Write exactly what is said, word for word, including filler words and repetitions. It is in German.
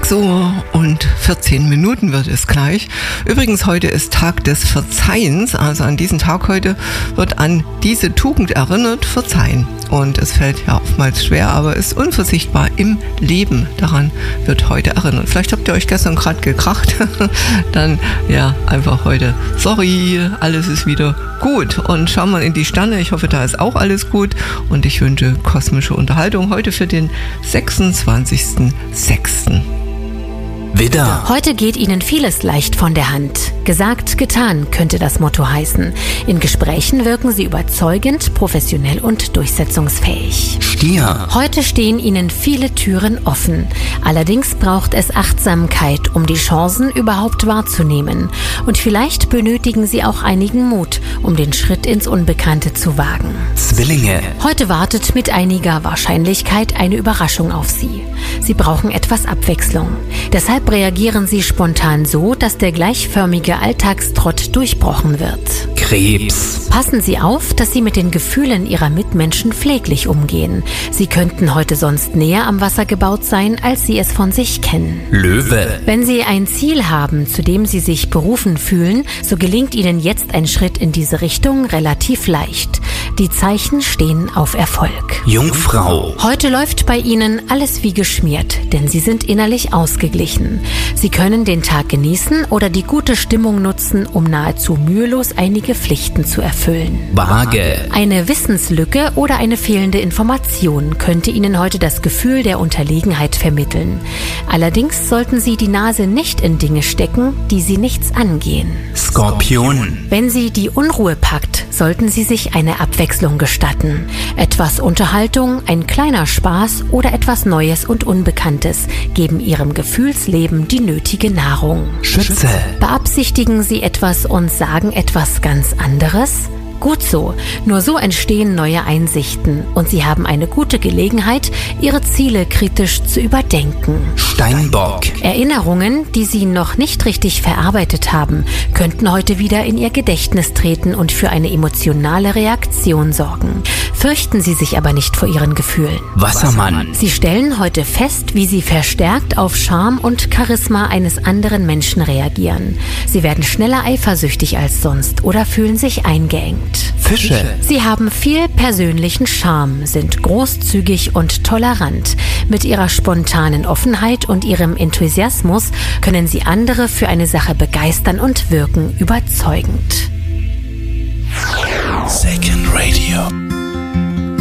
sechs Uhr und vierzehn Minuten wird es gleich. Übrigens, heute ist Tag des Verzeihens. Also an diesem Tag heute wird an diese Tugend erinnert, verzeihen. Und es fällt ja oftmals schwer, aber ist unverzichtbar im Leben. Daran wird heute erinnert. Vielleicht habt ihr euch gestern gerade gekracht. Dann ja, einfach heute, sorry, alles ist wieder gut. Und schauen wir in die Sterne. Ich hoffe, da ist auch alles gut. Und ich wünsche kosmische Unterhaltung heute für den sechsundzwanzigsten sechsten Widder. Heute geht Ihnen vieles leicht von der Hand. Gesagt, getan, könnte das Motto heißen. In Gesprächen wirken Sie überzeugend, professionell und durchsetzungsfähig. Stier. Heute stehen Ihnen viele Türen offen. Allerdings braucht es Achtsamkeit, um die Chancen überhaupt wahrzunehmen. Und vielleicht benötigen Sie auch einigen Mut, um den Schritt ins Unbekannte zu wagen. Zwillinge. Heute wartet mit einiger Wahrscheinlichkeit eine Überraschung auf Sie. Sie brauchen etwas Abwechslung. Deshalb reagieren Sie spontan so, dass der gleichförmige Alltagstrott durchbrochen wird. Krebs. Passen Sie auf, dass Sie mit den Gefühlen Ihrer Mitmenschen pfleglich umgehen. Sie könnten heute sonst näher am Wasser gebaut sein, als Sie es von sich kennen. Löwe. Wenn Sie ein Ziel haben, zu dem Sie sich berufen fühlen, so gelingt Ihnen jetzt ein Schritt in diese Richtung relativ leicht. Die Zeichen stehen auf Erfolg. Jungfrau. Heute läuft bei Ihnen alles wie geschmiert, denn Sie sind innerlich ausgeglichen. Sie können den Tag genießen oder die gute Stimmung nutzen, um nahezu mühelos einige Pflichten zu erfüllen. Waage. Eine Wissenslücke oder eine fehlende Information könnte Ihnen heute das Gefühl der Unterlegenheit vermitteln. Allerdings sollten Sie die Nase nicht in Dinge stecken, die Sie nichts angehen. Skorpion. Wenn Sie die Unruhe packt, sollten Sie sich eine Abwechslung gestatten. Etwas Unterhaltung, ein kleiner Spaß oder etwas Neues und Unbekanntes geben Ihrem Gefühlsleben die nötige Nahrung. Schütze. Beabsichtigen Sie etwas und sagen etwas ganz anderes? Gut so, nur so entstehen neue Einsichten und Sie haben eine gute Gelegenheit, Ihre Ziele kritisch zu überdenken. Steinbock. Erinnerungen, die Sie noch nicht richtig verarbeitet haben, könnten heute wieder in Ihr Gedächtnis treten und für eine emotionale Reaktion sorgen. Fürchten Sie sich aber nicht vor Ihren Gefühlen. Wassermann. Sie stellen heute fest, wie Sie verstärkt auf Charme und Charisma eines anderen Menschen reagieren. Sie werden schneller eifersüchtig als sonst oder fühlen sich eingeengt. Fische. Sie haben viel persönlichen Charme, sind großzügig und tolerant. Mit ihrer spontanen Offenheit und ihrem Enthusiasmus können Sie andere für eine Sache begeistern und wirken überzeugend. Second Radio.